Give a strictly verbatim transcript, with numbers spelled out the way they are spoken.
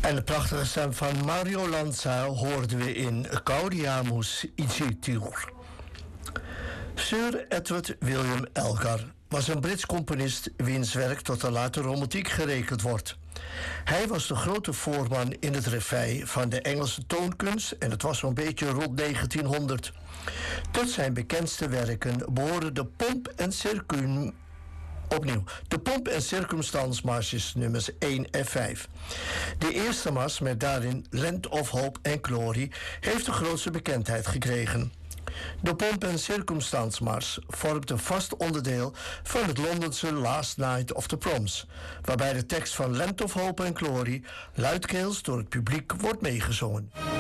En de prachtige stem van Mario Lanza hoorden we in Gaudiamus Igitur. Sir Edward William Elgar was een Brits componist wiens werk tot de late romantiek gerekend wordt. Hij was de grote voorman in het reveil van de Engelse toonkunst en het was zo'n beetje rond negentienhonderd. Tot zijn bekendste werken behoren de pomp en circum... Opnieuw, de pomp- en circumstansmarsjes nummers één en vijf. De eerste mars met daarin Land of Hope and Glory heeft de grootste bekendheid gekregen. De pomp- en circumstansmars vormt een vast onderdeel van het Londense Last Night of the Proms, waarbij de tekst van Land of Hope and Glory luidkeels door het publiek wordt meegezongen.